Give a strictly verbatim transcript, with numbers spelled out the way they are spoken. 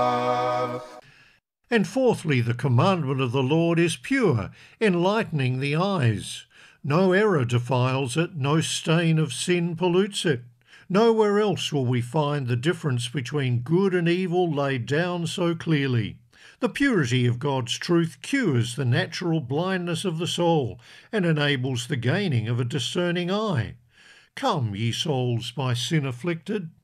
And fourthly, the commandment of the Lord is pure, enlightening the eyes. No error defiles it, no stain of sin pollutes it. Nowhere else will we find the difference between good and evil laid down so clearly. The purity of God's truth cures the natural blindness of the soul and enables the gaining of a discerning eye. Come, ye souls by sin afflicted,